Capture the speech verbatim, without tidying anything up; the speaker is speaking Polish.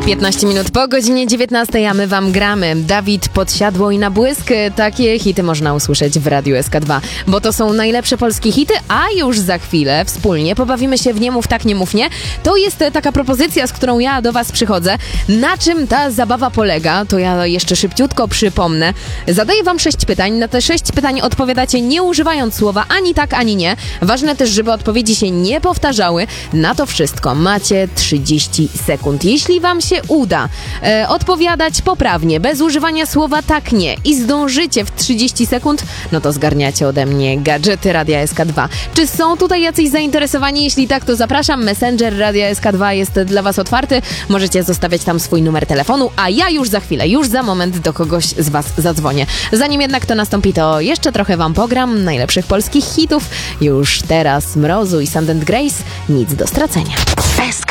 piętnaście minut po godzinie dziewiętnastej, a my wam gramy. Dawid, Podsiadło i Na błysk. Takie hity można usłyszeć w Radiu S K dwa, bo to są najlepsze polskie hity, a już za chwilę wspólnie pobawimy się w Nie mów tak, nie mów nie. To jest taka propozycja, z którą ja do was przychodzę. Na czym ta zabawa polega, to ja jeszcze szybciutko przypomnę. Zadaję wam sześć pytań. Na te sześć pytań odpowiadacie nie używając słowa ani tak, ani nie. Ważne też, żeby odpowiedzi się nie powtarzały. Na to wszystko macie trzydzieści sekund. Jeśli wam się uda e, odpowiadać poprawnie, bez używania słowa tak, nie i zdążycie w trzydzieści sekund, no to zgarniacie ode mnie gadżety Radia S K dwa. Czy są tutaj jacyś zainteresowani? Jeśli tak, to zapraszam. Messenger Radia S K dwa jest dla was otwarty. Możecie zostawiać tam swój numer telefonu, a ja już za chwilę, już za moment do kogoś z was zadzwonię. Zanim jednak to nastąpi, to jeszcze trochę wam pogram najlepszych polskich hitów. Już teraz Mrozu i Sand and Grace. Nic do stracenia. S K